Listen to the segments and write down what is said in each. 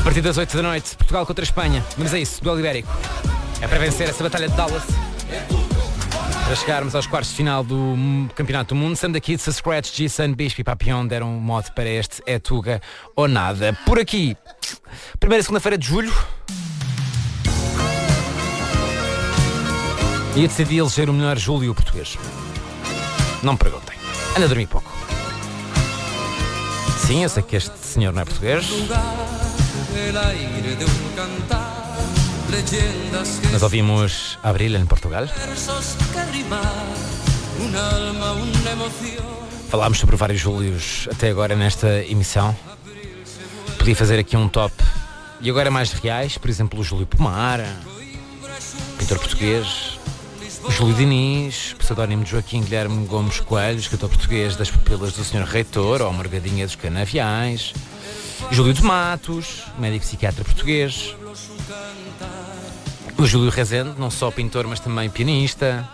partir das 8 da noite, Portugal contra a Espanha. Vamos a isso, duelo ibérico. É para vencer essa batalha de Dallas. Para chegarmos aos quartos de final do Campeonato do Mundo, Sam da Kids, Scratch, G-Sun, Bispo e Papillon deram um mote para este É Tuga ou Nada. Por aqui, primeira segunda-feira de julho. E eu decidi eleger o melhor Júlio português. Não me perguntem. Anda a dormir pouco. Sim, eu sei que este senhor não é português. Nós ouvimos Abril em Portugal. Falámos sobre vários Júlios até agora nesta emissão. Podia fazer aqui um top. E agora mais reais, por exemplo, o Júlio Pomar, pintor português. O Júlio Diniz, pseudónimo de Joaquim Guilherme Gomes Coelho, escritor português das Pupilas do Sr. Reitor ou Margadinha dos Canaviais. Júlio de Matos, médico psiquiatra português. O Júlio Rezende, não só pintor, mas também pianista.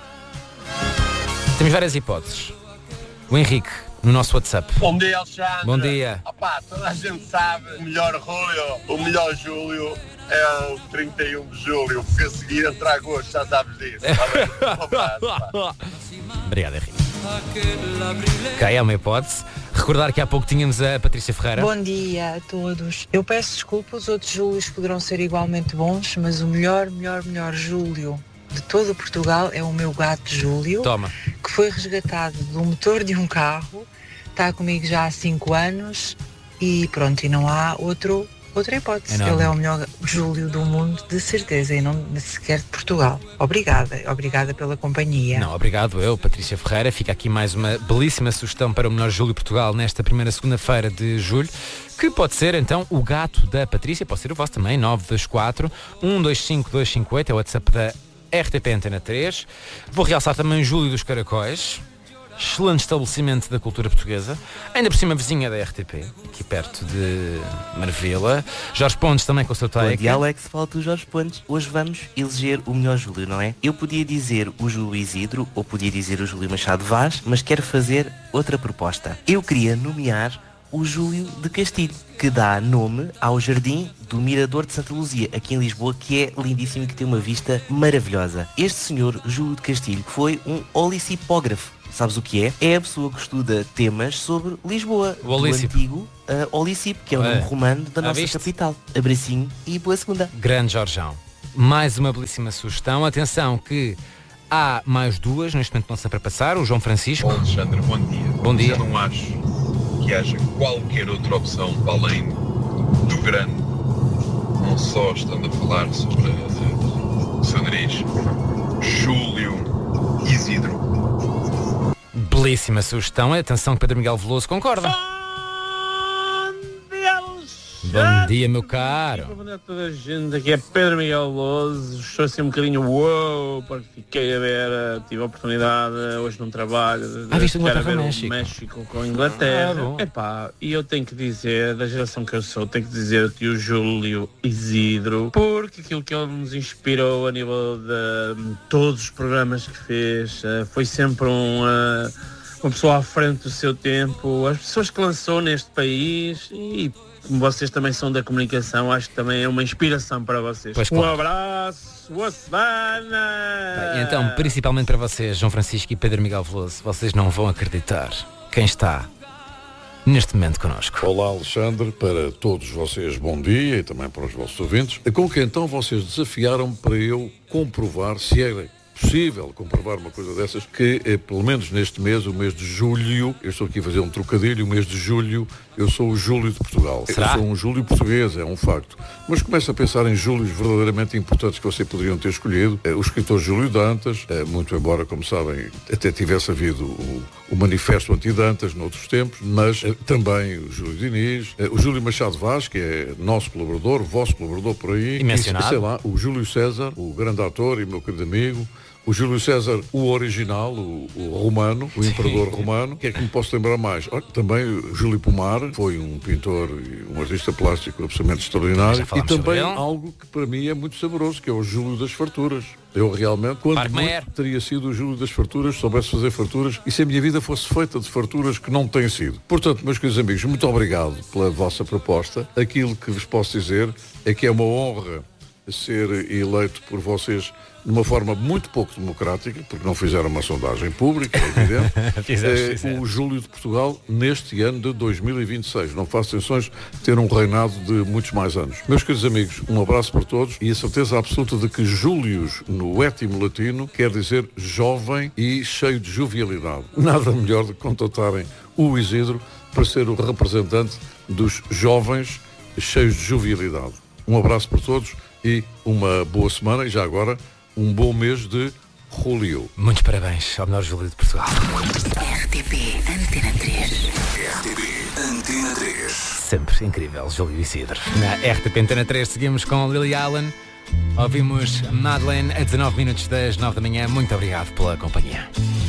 Temos várias hipóteses. O Henrique, no nosso WhatsApp. Bom dia, Alexandre. Bom dia. Opa, toda a gente sabe, o melhor Júlio é o 31 de julho, porque a seguir entra agosto, já sabes disso. Obrigado, Henrique. Ok, é uma hipótese. Recordar que há pouco tínhamos a Patrícia Ferreira. Bom dia a todos. Eu peço desculpa, os outros Júlios poderão ser igualmente bons, mas o melhor Júlio de todo Portugal é o meu gato Júlio. Toma. Que foi resgatado do motor de um carro, está comigo já há 5 anos e pronto, e não há outra hipótese. Não. Ele é o melhor Júlio do mundo, de certeza, e não sequer de Portugal. Obrigada pela companhia. Não, obrigado eu, Patrícia Ferreira. Fica aqui mais uma belíssima sugestão para o melhor Júlio Portugal nesta primeira segunda-feira de julho, que pode ser então o gato da Patrícia, pode ser o vosso também, 924 125 258, é o WhatsApp da RTP Antena 3. Vou realçar também Júlio dos Caracóis, excelente estabelecimento da cultura portuguesa, ainda por cima vizinha da RTP, aqui perto de Marvila. Jorge Pontes também com o seu take. Bom dia, Alex, falta o Jorge Pontes. Hoje vamos eleger o melhor Júlio, não é? Eu podia dizer o Júlio Isidro ou podia dizer o Júlio Machado Vaz, mas quero fazer outra proposta. Eu queria nomear o Júlio de Castilho, que dá nome ao Jardim do Mirador de Santa Luzia, aqui em Lisboa, que é lindíssimo e que tem uma vista maravilhosa. Este senhor, Júlio de Castilho, foi um olicipógrafo. Sabes o que é? É a pessoa que estuda temas sobre Lisboa, o Olícipo. Do antigo Olícipo, que é o nome romano da nossa capital. Abracinho e boa segunda. Grande Jorjão. Mais uma belíssima sugestão. Atenção que há mais duas neste momento não para passar. O João Francisco. Alexandre, bom dia. Bom dia. Eu não acho que haja qualquer outra opção para além do grande, não só estando a falar sobre o seu nariz, Júlio Isidro. Belíssima sugestão. Atenção que Pedro Miguel Veloso concorda. Bom dia, meu caro. Bom dia a toda a gente, aqui é Pedro Miguel Veloso. Estou assim um bocadinho porque fiquei a ver, tive a oportunidade hoje num trabalho de viste ficar a Inglaterra ver o México com a Inglaterra. E eu tenho que dizer, da geração que eu sou, tenho que dizer que o Júlio Isidro, porque aquilo que ele nos inspirou a nível de todos os programas que fez, foi sempre uma pessoa à frente do seu tempo, as pessoas que lançou neste país e como vocês também são da comunicação, acho que também é uma inspiração para vocês. Pois, um claro. abraço, boa semana! Bem, então, principalmente para vocês, João Francisco e Pedro Miguel Veloso, vocês não vão acreditar quem está neste momento connosco. Olá, Alexandre, para todos vocês bom dia e também para os vossos ouvintes. Com que então vocês desafiaram para eu comprovar se era possível comprovar uma coisa dessas, que pelo menos neste mês, o mês de julho, eu estou aqui a fazer um trocadilho, o mês de julho, eu sou o Júlio de Portugal. Será? Eu sou um Júlio português, é um facto. Mas começo a pensar em Júlios verdadeiramente importantes que vocês poderiam ter escolhido. O escritor Júlio Dantas, muito embora, como sabem, até tivesse havido o manifesto anti-Dantas noutros tempos, mas também o Júlio Diniz, o Júlio Machado Vaz, que é nosso colaborador, vosso colaborador por aí. E mencionado. Sei lá, o Júlio César, o grande ator e meu querido amigo, O Júlio César, o original, o romano, o imperador romano. O que é que me posso lembrar mais? Olha, também o Júlio Pomar foi um pintor e um artista plástico absolutamente extraordinário. E também algo que para mim é muito saboroso, que é o Júlio das Farturas. Eu realmente, quando muito, teria sido o Júlio das Farturas, se soubesse fazer farturas, e se a minha vida fosse feita de farturas que não tem sido. Portanto, meus queridos amigos, muito obrigado pela vossa proposta. Aquilo que vos posso dizer é que é uma honra ser eleito por vocês de uma forma muito pouco democrática, porque não fizeram uma sondagem pública, é evidente. O Júlio de Portugal neste ano de 2026. Não faço intenções de ter um reinado de muitos mais anos. Meus queridos amigos, um abraço para todos e a certeza absoluta de que Július, no étimo latino, quer dizer jovem e cheio de jovialidade. Nada melhor do que contratarem o Isidro para ser o representante dos jovens cheios de jovialidade. Um abraço para todos e uma boa semana e já agora um bom mês de julho. Muitos parabéns ao melhor Júlio de Portugal. RTP Antena 3. RTP Antena 3. Sempre incrível, Júlio Isidro. Na RTP Antena 3 seguimos com Lily Allen. Ouvimos Madeleine a 19 minutos das 9 da manhã. Muito obrigado pela companhia.